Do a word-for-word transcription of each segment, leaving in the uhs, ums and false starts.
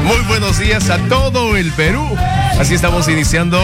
Muy buenos días a todo el Perú. Así estamos iniciando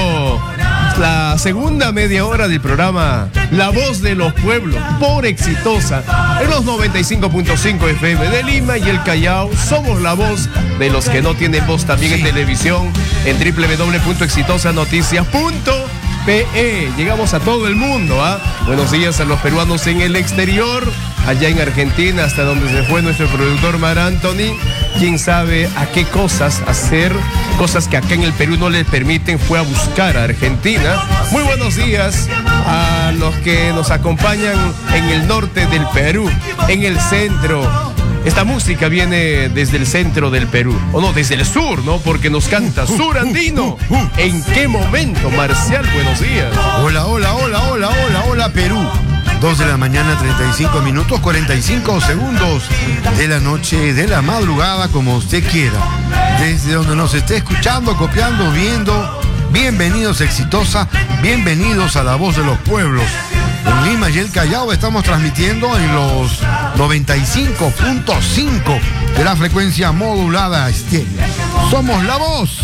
la segunda media hora del programa La Voz de los Pueblos por Exitosa en los noventa y cinco punto cinco F M de Lima y el Callao. Somos la voz de los que no tienen voz, también en televisión en doble u doble u doble u punto exitosa noticias punto pe e. Llegamos a todo el mundo, ¿ah? ¿eh? Buenos días a los peruanos en el exterior, allá en Argentina, hasta donde se fue nuestro productor Mar Anthony. Quién sabe a qué cosas hacer, cosas que acá en el Perú no les permiten, fue a buscar a Argentina. Muy buenos días a los que nos acompañan en el norte del Perú, en el centro. Esta música viene desde el centro del Perú, o no, desde el sur, ¿no? Porque nos canta Sur Andino. ¿En qué momento, Marcial? Buenos días. Hola, hola, hola, hola, hola, hola, Perú. dos de la mañana, treinta y cinco minutos, cuarenta y cinco segundos de la noche, de la madrugada, como usted quiera. Desde donde nos esté escuchando, copiando, viendo, bienvenidos a Exitosa, bienvenidos a La Voz de los Pueblos. En Lima y el Callao estamos transmitiendo en los noventa y cinco punto cinco de la frecuencia modulada estéreo. Somos la voz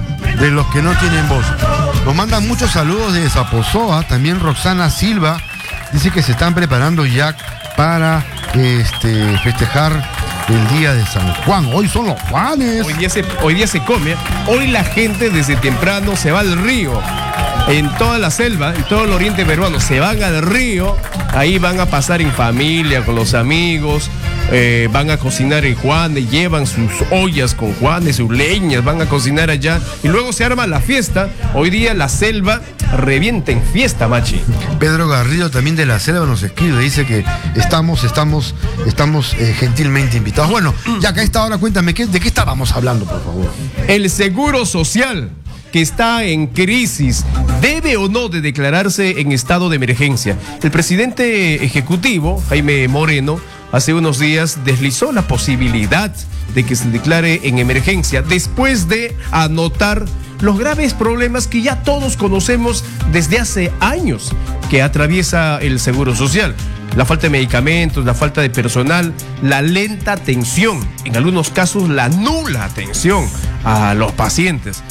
de los que no tienen voz. Nos mandan muchos saludos de Zapozoa, también Roxana Silva. Dice que se están preparando ya para este, festejar el día de San Juan. Hoy son los Juanes. Hoy día se, hoy día se come. Hoy la gente desde temprano se va al río. En toda la selva, en todo el oriente peruano, se van al río. Ahí van a pasar en familia, con los amigos. Eh, van a cocinar en Juanes, llevan sus ollas con Juanes, sus leñas, van a cocinar allá y luego se arma la fiesta. Hoy día la selva revienta en fiesta, Machi. Pedro Garrido también de la selva nos escribe, dice que estamos, estamos, estamos eh, gentilmente invitados. Bueno, ya que a esta hora cuéntame, ¿qué, ¿de qué estábamos hablando, por favor? El Seguro Social, que está en crisis, ¿debe o no de declararse en estado de emergencia? El presidente ejecutivo, Jaime Moreno, hace unos días deslizó la posibilidad de que se declare en emergencia después de anotar los graves problemas que ya todos conocemos desde hace años que atraviesa el Seguro Social. La falta de medicamentos, la falta de personal, la lenta atención, en algunos casos la nula atención a los pacientes.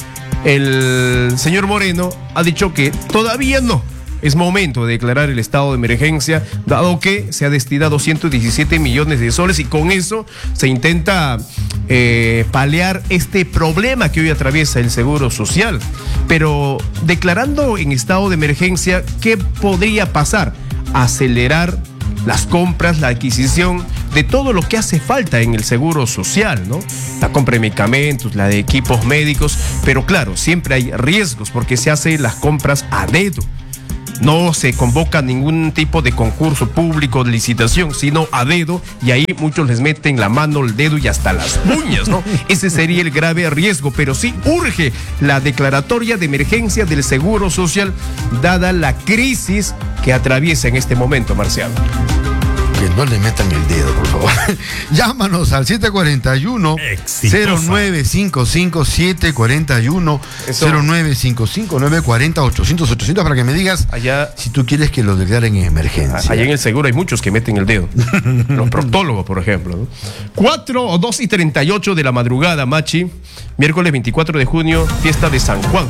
El señor Moreno ha dicho que todavía no es momento de declarar el estado de emergencia, dado que se ha destinado ciento diecisiete millones de soles y con eso se intenta eh, paliar este problema que hoy atraviesa el Seguro Social. Pero declarando en estado de emergencia, ¿qué podría pasar? Acelerar las compras, la adquisición de todo lo que hace falta en el Seguro Social, ¿no? La compra de medicamentos, la de equipos médicos, pero claro, siempre hay riesgos porque se hacen las compras a dedo. No se convoca ningún tipo de concurso público, de licitación, sino a dedo, y ahí muchos les meten la mano, el dedo y hasta las uñas, ¿no? Ese sería el grave riesgo, pero sí urge la declaratoria de emergencia del Seguro Social, dada la crisis que atraviesa en este momento, Marcial. Que no le metan el dedo, por favor. Llámanos al siete cuatro uno, cero nueve cinco cinco, siete cuatro uno, cero nueve cinco cinco, nueve cuatro cero, ochocientos, ochocientos para que me digas allá, si tú quieres que lo declaren en emergencia. Allá en el seguro hay muchos que meten el dedo. Los proctólogos, por ejemplo, ¿no? cuatro o dos y treinta y ocho de la madrugada, Machi. Miércoles veinticuatro de junio, fiesta de San Juan.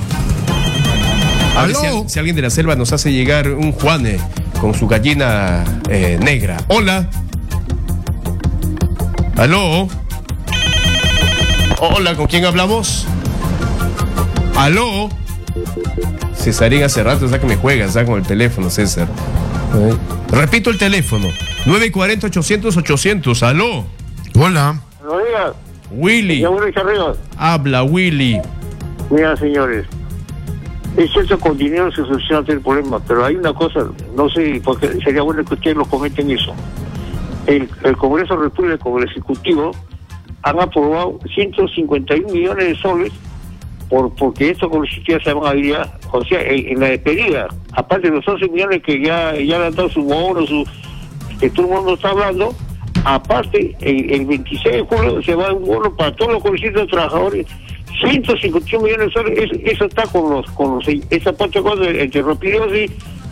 A ver si, si alguien de la selva nos hace llegar un Juane con su gallina eh, negra. Hola. ¿Aló? Hola, ¿con quién hablamos? ¿Aló? Cesarín hace rato, o sea que me juega, o sea, con el teléfono, César. ¿Eh? Repito el teléfono. nueve cuatro cero, ochocientos, ochocientos. ¿Aló? Hola. Buenos días. Willy. Habla, Willy. Mira, señores. Es cierto, con dinero se soluciona el problema, pero hay una cosa, no sé, porque sería bueno que ustedes lo comenten eso. El, el Congreso de la República, con el Ejecutivo, han aprobado ciento cincuenta y un millones de soles por porque estos congresistas se van a ir ya, o sea, en, en la despedida, aparte de los once millones que ya, ya le han dado su bono, su, que todo el mundo está hablando, aparte, el, el veintiséis de julio se va a dar un bono para todos los congresistas trabajadores, ciento cincuenta y un millones de soles, eso, eso está con los, con los, esa parte cosa entre Ropidios y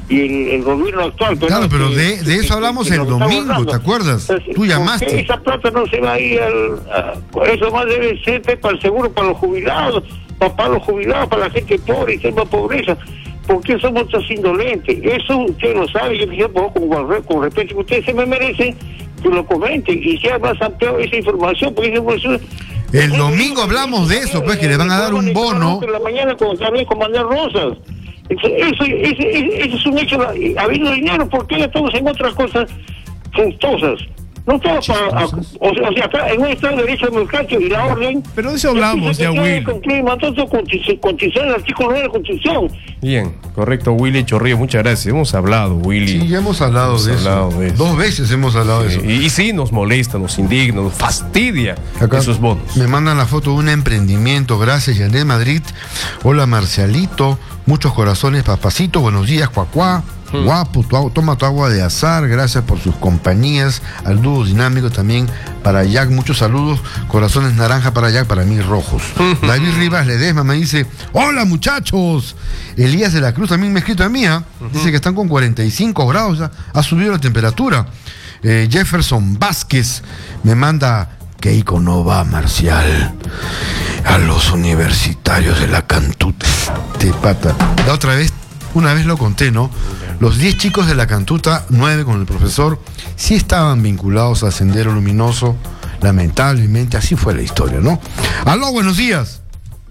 y el, el gobierno actual. Pero claro, no, pero que, de, de eso que, hablamos que el domingo, hablando. ¿te acuerdas? Entonces, Tú llamaste. Esa plata no se va a ir al... A, eso más debe ser para el seguro, para los jubilados, para, para los jubilados, para la gente pobre y tema pobreza. ¿Por qué somos tan indolentes? Eso usted lo sabe, yo dije, pues, con, con respeto que ustedes se me merecen, que lo comenten y sea más ampliado esa información, porque esa información... El domingo hablamos de eso, pues, que le van a dar un bono. En la mañana cuando hablé con Manuel Rosas. Eso, eso, ese, ese, ese es un hecho, habiendo dinero, porque ya estamos en otras cosas costosas. No todo para, o sea, o sea, acá en un Estado de Derecho Democrático y la orden... Pero de eso hablamos ya, Will. Constitución, el artículo nueve de la Constitución. Bien, correcto, Willy Chorrillo, muchas gracias. Hemos hablado, Willy. Sí, ya hemos hablado, hemos de, hablado eso. de eso. Dos veces hemos hablado Sí, de eso. Y, y sí, nos molesta, nos indigna, nos fastidia Acá esos bonos. me mandan la foto de un emprendimiento. Gracias, Yanet Madrid. Hola, Marcialito. Muchos corazones, papacito. Buenos días, cuacuá. Hmm. Guapo, tu, toma tu agua de azar. Gracias por sus compañías. Al dúo dinámico también para Jack. Muchos saludos. Corazones naranja para Jack, para mí rojos. David Rivas Ledesma me dice: hola, muchachos. Elías de la Cruz también me ha escrito a mí. ¿eh? Uh-huh. Dice que están con cuarenta y cinco grados. Ya ha subido la temperatura. Eh, Jefferson Vázquez me manda: Keiko no va, Marcial, a los universitarios de la Cantuta. De pata. La otra vez, una vez lo conté, ¿no? Los diez chicos de la Cantuta, nueve con el profesor, sí estaban vinculados a Sendero Luminoso. Lamentablemente, así fue la historia, ¿no? Aló, buenos días.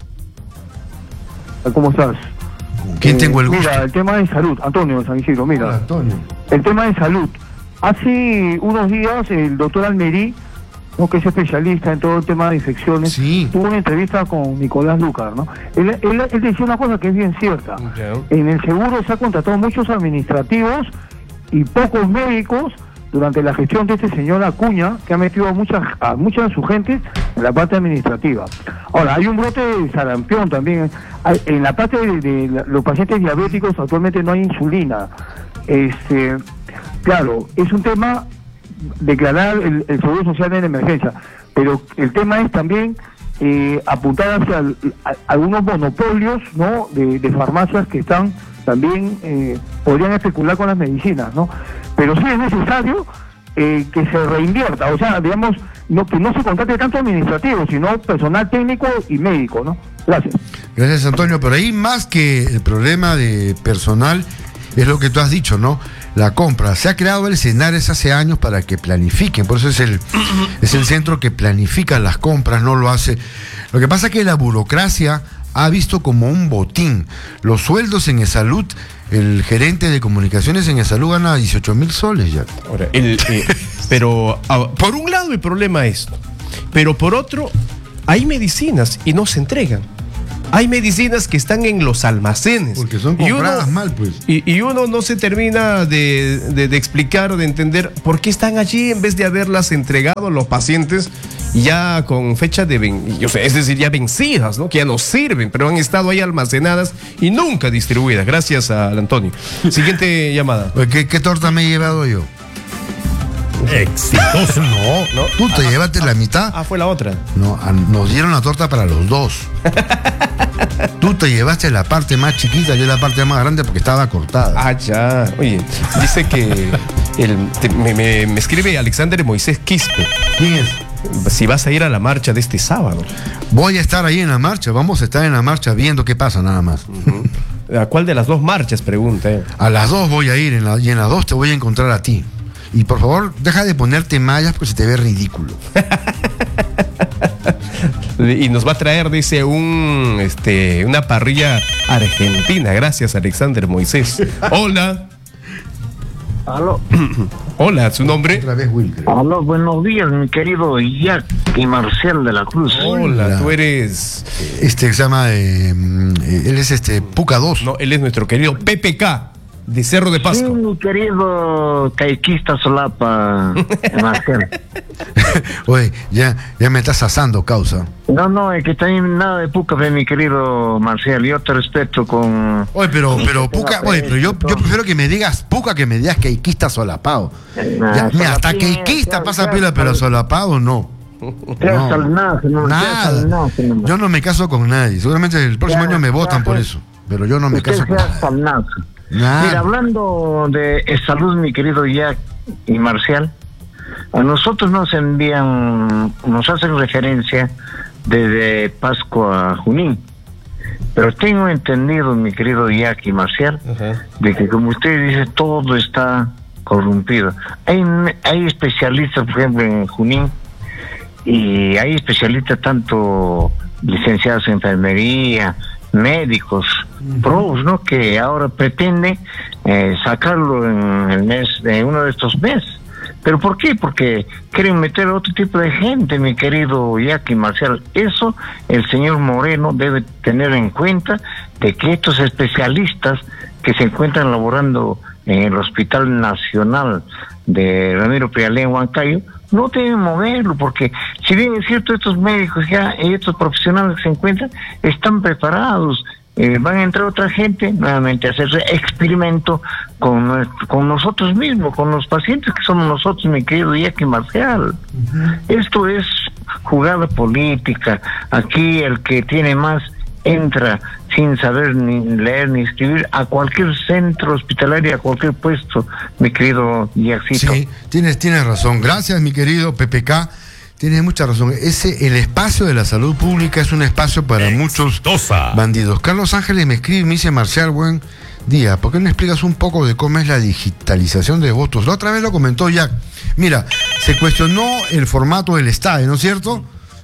¿Cómo estás? ¿Con quién eh, tengo el gusto? Mira, el tema de salud, Antonio San Isidro, mira. Hola, Antonio. El tema de salud. Hace unos días el doctor Almerí, ¿no?, que es especialista en todo el tema de infecciones, sí, tuvo una entrevista con Nicolás Lucar, ¿no? Él, él, él decía una cosa que es bien cierta. Okay. En el seguro se ha contratado muchos administrativos y pocos médicos durante la gestión de este señor Acuña, que ha metido a muchas, a muchas de sus gentes en la parte administrativa. Ahora, hay un brote de sarampión también. Hay, en la parte de, de los pacientes diabéticos actualmente no hay insulina. Este, claro, es un tema declarar el, el seguro social en emergencia, pero el tema es también eh, apuntar hacia el, a, algunos monopolios, ¿no?, de, de farmacias que están también eh, podrían especular con las medicinas, ¿no? Pero sí es necesario eh, que se reinvierta, o sea, digamos, no, que no se contrate tanto administrativo, sino personal técnico y médico, ¿no? Gracias. Gracias, Antonio. Pero ahí, más que el problema de personal, es lo que tú has dicho, ¿no? La compra. Se ha creado el Cenares hace años para que planifiquen, por eso es el, es el centro que planifica las compras, no lo hace. Lo que pasa es que la burocracia ha visto como un botín. Los sueldos en E-Salud, el gerente de comunicaciones en E-Salud gana dieciocho mil soles ya. Ahora, el, eh, pero ah, por un lado el problema es esto, pero por otro hay medicinas y no se entregan. Hay medicinas que están en los almacenes. Porque son compradas uno, mal, pues. Y, y uno no se termina de, de, de explicar o de entender por qué están allí en vez de haberlas entregado a los pacientes ya con fecha de ven, o sea, es decir, ya vencidas, ¿no? Que ya no sirven, pero han estado ahí almacenadas y nunca distribuidas. Gracias al Antonio. Siguiente llamada. ¿Qué, qué torta me he llevado yo? Exitoso. No, no. Tú te ah, llevaste ah, la mitad. Ah, fue la otra. No, a, nos dieron la torta para los dos. Tú te llevaste la parte más chiquita, yo la parte más grande porque estaba cortada. Ah, ya. Oye, dice que el, te, me, me, me escribe Alexander Moisés Quispe. ¿Quién es? Si vas a ir a la marcha de este sábado. Voy a estar ahí en la marcha, vamos a estar en la marcha viendo qué pasa nada más. Uh-huh. ¿A cuál de las dos marchas? Pregunta. Eh. A las dos voy a ir, en la, y en las dos te voy a encontrar a ti. Y por favor, deja de ponerte mallas porque se te ve ridículo. Y nos va a traer, dice, un este una parrilla argentina. Gracias, Alexander Moisés. Hola. Aló. Hola, ¿su nombre? Otra vez, Will. Aló, buenos días, mi querido Jack y Marcial de la Cruz. Hola, Hola. Tú eres... Este se llama... Eh, él es este Puca dos. No, él es nuestro querido P P K. De Cerro de Pasco. Sí, mi querido caiquista solapa, Marcial. Oye, ya, ya me estás asando, causa. No, no, es que también nada de Puca, mi querido Marcial. Yo te respeto con... Oye, pero, pero Puca, oye, pero yo, yo prefiero que me digas Puca que me digas caiquista solapado. Nah, ya, mira, hasta caiquista pasa pila, pero solapado no. No, nada. nada. Yo no me caso con nadie. Seguramente el próximo ya, año me votan por eso. Pero yo no me caso con nadie. Nah. Mira, hablando de salud, mi querido Jack y Marcial, a nosotros nos envían, nos hacen referencia desde Pascua a Junín. Pero tengo entendido, mi querido Jack y Marcial, uh-huh. de que como usted dice, todo está corrompido. Hay, hay especialistas, por ejemplo, en Junín, y hay especialistas tanto licenciados en enfermería, médicos, uh-huh. pros, ¿no? Que ahora pretenden eh, sacarlo en el mes, de uno de estos meses. ¿Pero por qué? Porque quieren meter a otro tipo de gente, mi querido Jackie Marcial. Eso el señor Moreno debe tener en cuenta, de que estos especialistas que se encuentran laborando en el Hospital Nacional de Ramiro Prialé en Huancayo, no deben moverlo, porque si bien es cierto, estos médicos ya y estos profesionales que se encuentran están preparados. Eh, van a entrar otra gente nuevamente a hacer experimento con, nuestro, con nosotros mismos, con los pacientes que somos nosotros, mi querido Jackie Marcial. Uh-huh. Esto es jugada política. Aquí el que tiene más entra sin saber ni leer ni escribir a cualquier centro hospitalario, a cualquier puesto, mi querido Jackcito. Sí, tienes, tienes razón. Gracias, mi querido P P K. Tienes mucha razón. Ese, el espacio de la salud pública es un espacio para Exitosa. muchos bandidos. Carlos Ángeles me escribe y me dice: Marcial, buen día, ¿por qué no explicas un poco de cómo es la digitalización de votos? La otra vez lo comentó Jack. Mira, se cuestionó el formato del estadio, ¿no es cierto?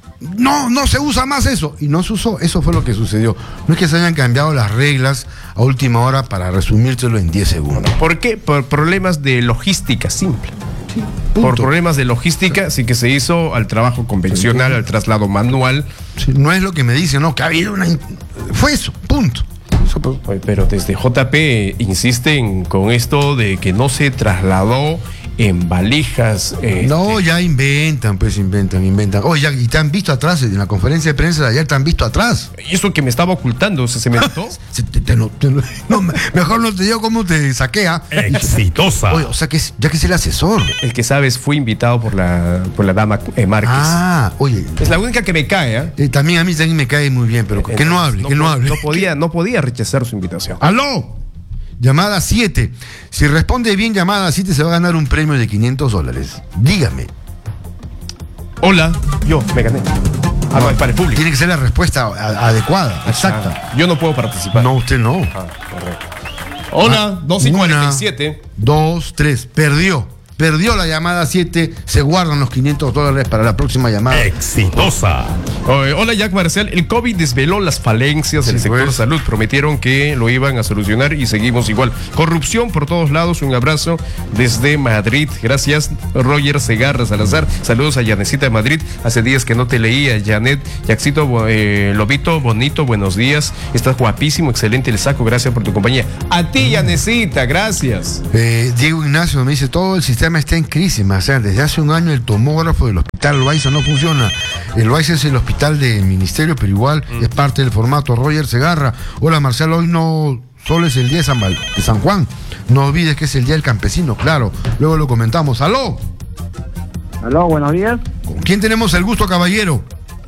No, no se usa más eso. Y no se usó, eso fue lo que sucedió. No es que se hayan cambiado las reglas a última hora, para resumírtelo en diez segundos. ¿Por qué? Por problemas de logística simple. Sí, por problemas de logística, sí que se hizo al trabajo convencional, al traslado manual. Sí, no es lo que me dicen, no, que ha habido una... Fue eso, punto. Eso, pues. Pero desde J P insisten con esto de que no se trasladó en valijas. Eh, no, ya inventan, pues inventan, inventan. Oye, ya, y te han visto atrás, en la conferencia de prensa de ayer te han visto atrás. ¿Y eso que me estaba ocultando? ¿Se, se me notó? se, te, te, no, te, no, mejor no te digo cómo te saquea. Exitosa. Oye, o sea, que ya que es el asesor. El que sabes, fue invitado por la, por la dama eh, Márquez. Ah, oye. Es la única que me cae, ¿eh? eh también a mí también me cae muy bien, pero eh, que no hable, no, que no hable. No podía, no podía rechazar su invitación. ¡Aló! Llamada siete. Si responde bien llamada siete, se va a ganar un premio de quinientos dólares. Dígame. Hola, yo me gané. Ah, no, es para el público. Tiene que ser la respuesta a, adecuada, exacta. Ah, yo no puedo participar. No, usted no. Ah, correcto. Hola, dos y cuarenta y siete. Dos, tres. Perdió. Perdió la llamada siete, se guardan los quinientos dólares para la próxima llamada. Exitosa. Oye, hola, Jack Marcial. El COVID desveló las falencias del sí, sector pues. salud. Prometieron que lo iban a solucionar y seguimos igual. Corrupción por todos lados. Un abrazo desde Madrid. Gracias, Roger Segarra Salazar. Saludos a Yanecita de Madrid. Hace días que no te leía, Janet. Jackcito, eh, Lobito, bonito, buenos días. Estás guapísimo, excelente el saco. Gracias por tu compañía. A ti, Yanecita, gracias. Eh, Diego Ignacio me dice: todo el sistema está en crisis, Marcial. Desde hace un año el tomógrafo del hospital Loaiza no funciona. El Loaiza es el hospital del ministerio, pero igual mm. es parte del formato. Roger Segarra. Hola, Marcial, hoy no solo es el día de San, Val, de San Juan. No olvides que es el día del campesino, claro. Luego lo comentamos. ¡Aló! Aló, buenos días. ¿Con quién tenemos el gusto, caballero?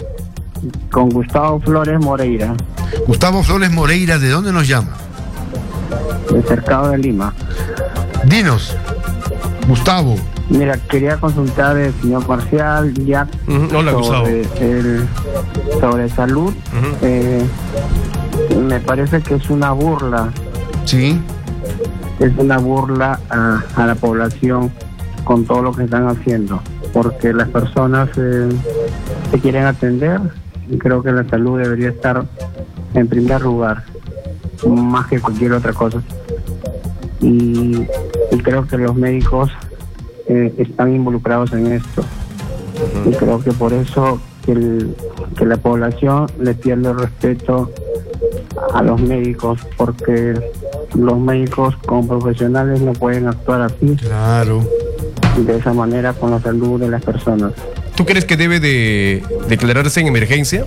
Con Gustavo Flores Moreira. Gustavo Flores Moreira, ¿de dónde nos llama? Del Cercado de Lima. Dinos, Gustavo. Mira, quería consultar al señor Marcial, ya uh-huh. Hola, sobre, el, sobre salud. Uh-huh. Eh, me parece que es una burla. Sí. Es una burla a, a la población con todo lo que están haciendo, porque las personas eh, se quieren atender y creo que la salud debería estar en primer lugar, más que cualquier otra cosa. Y, y creo que los médicos eh, están involucrados en esto. Uh-huh. Y creo que por eso que, el, que la población le pierde el respeto a los médicos, porque los médicos como profesionales no pueden actuar así. Claro. De esa manera con la salud de las personas. ¿Tú crees que debe de declararse en emergencia?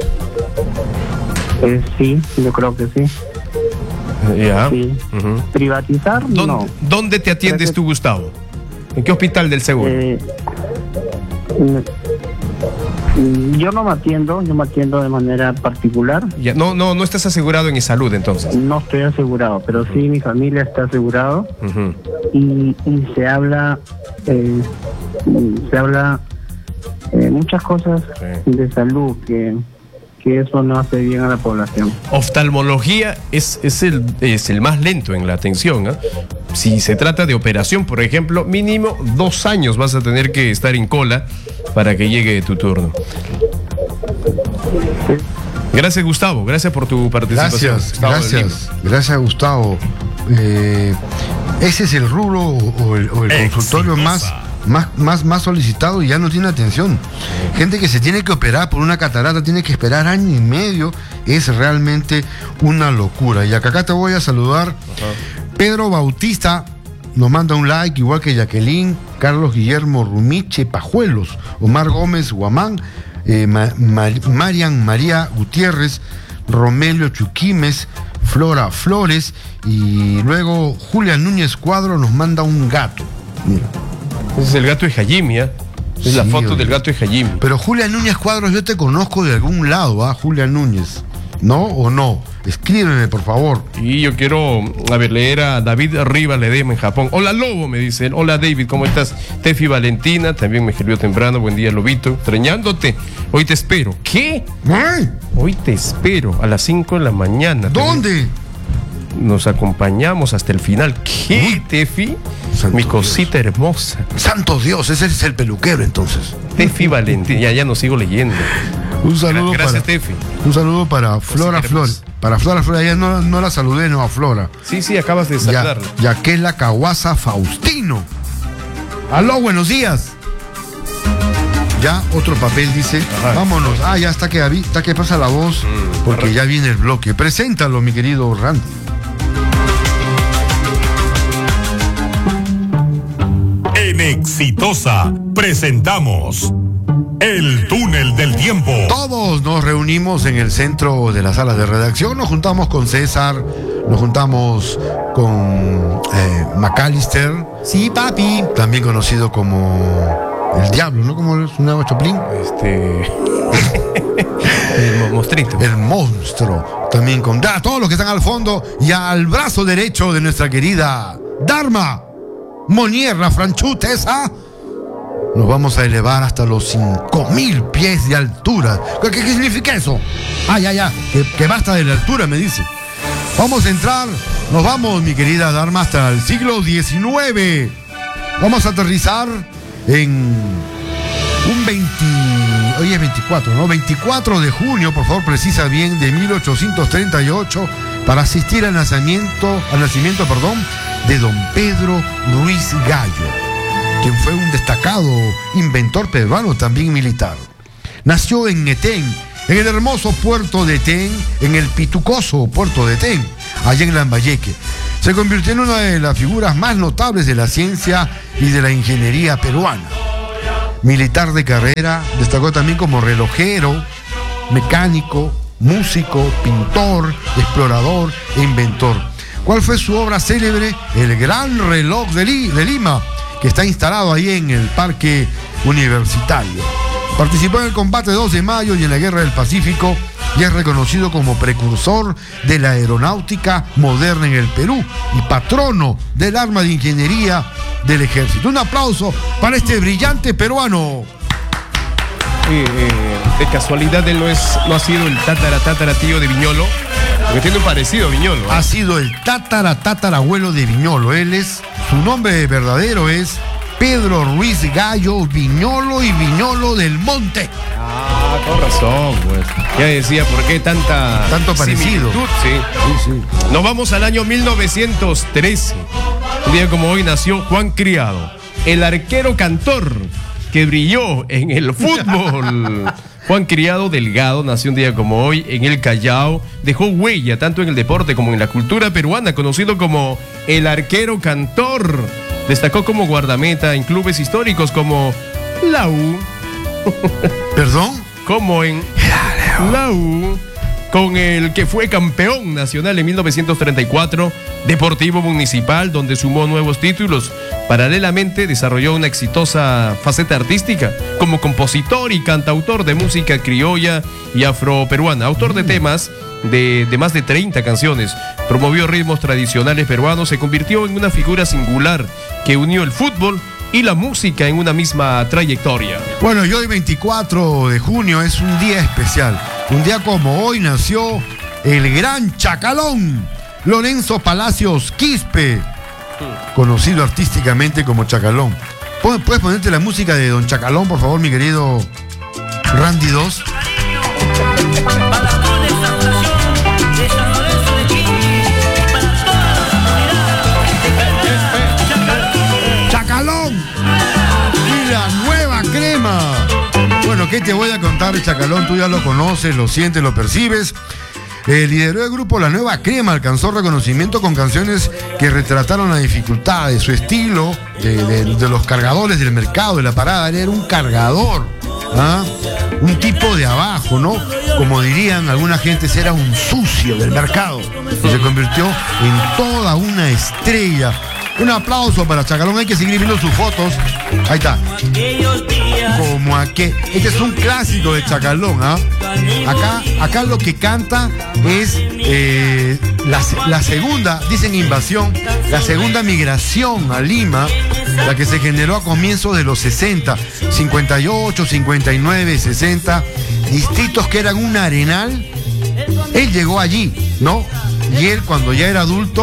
Eh, sí, yo creo que sí. Ya. Sí. Uh-huh. Privatizar, ¿Dónde, no. ¿Dónde te atiendes tú, Gustavo? ¿En qué hospital del seguro? Eh, Yo no me atiendo, yo me atiendo de manera particular. Ya, no, no, no estás asegurado en salud entonces. No estoy asegurado, pero sí mi familia está asegurado. Uh-huh. y, y se habla, eh, se habla eh, muchas cosas Sí. de salud que, que eso no hace bien a la población. Oftalmología es, es, el, es el más lento en la atención, ¿eh? Si se trata de operación, por ejemplo, mínimo dos años vas a tener que estar en cola para que llegue tu turno. Gracias, Gustavo. Gracias por tu participación. Gracias, Gustavo del gracias. Gracias, Gustavo. Eh, ese es el rubro o el, o el consultorio más, más, más, más solicitado y ya no tiene atención. Gente que se tiene que operar por una catarata, tiene que esperar año y medio. Es realmente una locura. Y acá, acá te voy a saludar. Ajá. Pedro Bautista nos manda un like, igual que Jacqueline, Carlos Guillermo Rumiche Pajuelos, Omar Gómez Guamán, eh, Ma, Ma, Marian María Gutiérrez, Romelio Chuquimes, Flora Flores, y luego Julia Núñez Cuadro nos manda un gato. Mira. Ese es el gato de Jayimi, ¿eh? Es sí, la foto oye. del gato de Jayimi. Pero Julia Núñez Cuadros, yo te conozco de algún lado, ¿ah? Julia Núñez. ¿No o no? Escríbeme, por favor. Y yo quiero, a ver, leer a David Rivas Ledema en Japón. Hola, Lobo, me dicen. Hola, David, ¿cómo estás? Tefi Valentina, también me escribió temprano. Buen día, Lobito. Extrañándote. Hoy te espero. ¿Qué? ¿Eh? Hoy te espero a las cinco de la mañana. ¿Dónde? Nos acompañamos hasta el final. ¿Qué, ¿Eh? Tefi? Santo Mi cosita Dios. hermosa. Santo Dios, ese es el peluquero entonces. Tefi Valentina, ya, ya no sigo leyendo. Un saludo Gracias, para, Tefi. Un saludo para Flora Flores. Para Flora Flores, ya no, no la saludé, no a Flora. Sí, sí, acabas de saludarla. Ya, ya que es la Caguasa Faustino. Aló, buenos días. Ya, otro papel dice. Ajá. Vámonos. Ah, ya está que, está que pasa la voz, mm, porque correcto. Ya viene el bloque. Preséntalo, mi querido Randy. En Exitosa presentamos El Túnel del Tiempo. Todos nos reunimos en el centro de la sala de redacción. Nos juntamos con César, nos juntamos con eh, McAllister. Sí, papi. También conocido como el Diablo, ¿no? Como es un nuevo Choplin. Este. El monstruito. El monstruo. También con ah, todos los que están al fondo y al brazo derecho de nuestra querida Dharma Monier, la franchutesa. Nos vamos a elevar hasta los cinco mil pies de altura. ¿Qué, qué significa eso? Ah, ya, ya, que, que basta de la altura, me dice. Vamos a entrar, nos vamos, mi querida Dharma, hasta el siglo diecinueve. Vamos a aterrizar en un veinte, hoy es veinticuatro, ¿no? veinticuatro de junio, por favor, precisa bien, de mil ochocientos treinta y ocho, para asistir al nacimiento, al nacimiento, perdón, de don Pedro Ruiz Gallo, quien fue un destacado inventor peruano, también militar. Nació en Netén, en el hermoso puerto de Ten, en el pitucoso puerto de Ten, allá en Lambayeque. Se convirtió en una de las figuras más notables de la ciencia y de la ingeniería peruana. Militar de carrera, destacó también como relojero, mecánico, músico, pintor, explorador e inventor. ¿Cuál fue su obra célebre? El Gran Reloj de, Li- de Lima, que está instalado ahí en el Parque Universitario. Participó en el combate dos de mayo y en la Guerra del Pacífico y es reconocido como precursor de la aeronáutica moderna en el Perú y patrono del arma de ingeniería del ejército. Un aplauso para este brillante peruano. Eh, eh, de casualidad él no, es, no ha sido el tatara tatara tío de Viñolo, porque tiene un parecido a Viñolo, ¿eh? Ha sido el tatara tatarabuelo de Viñolo. Él es, su nombre verdadero es Pedro Ruiz Gallo Viñolo y Viñolo del Monte. Ah, con razón, pues. Ya decía, ¿por qué tanta tanto parecido? Sí. Sí, sí. Nos vamos al año mil novecientos trece. Un día como hoy nació Juan Criado, el arquero cantor que brilló en el fútbol. Juan Criado Delgado nació un día como hoy en el Callao. Dejó huella tanto en el deporte como en la cultura peruana, conocido como el arquero cantor. Destacó como guardameta en clubes históricos como la U. ¿Perdón? Como en la U, con el que fue campeón nacional en mil novecientos treinta y cuatro, Deportivo Municipal, donde sumó nuevos títulos. Paralelamente desarrolló una exitosa faceta artística como compositor y cantautor de música criolla y afroperuana, autor de temas de, de más de treinta canciones. Promovió ritmos tradicionales peruanos, se convirtió en una figura singular que unió el fútbol y la música en una misma trayectoria. Bueno, y hoy veinticuatro de junio es un día especial. Un día como hoy nació el gran Chacalón, Lorenzo Palacios Quispe, conocido artísticamente como Chacalón. ¿Puedes ponerte la música de Don Chacalón, por favor, mi querido Randy dos? ¡Chacalón! Y la nueva crema. Bueno, ¿qué te voy a contar de Chacalón? Tú ya lo conoces, lo sientes, lo percibes. Eh, lideró el grupo La Nueva Crema, alcanzó reconocimiento con canciones que retrataron la dificultad de su estilo, de, de, de los cargadores del mercado, de la parada. Él era un cargador, ¿ah? Un tipo de abajo, ¿no? Como dirían alguna gente, era un sucio del mercado. Y se convirtió en toda una estrella. Un aplauso para Chacalón, hay que seguir viendo sus fotos. Ahí está. Como aquí. Este es un clásico de Chacalón, ¿ah? Acá, acá lo que canta es eh, la, la segunda, dicen invasión, la segunda migración a Lima, la que se generó a comienzos de los sesenta, cincuenta y ocho, cincuenta y nueve, sesenta, distritos que eran un arenal. Él llegó allí, ¿no? Y él, cuando ya era adulto,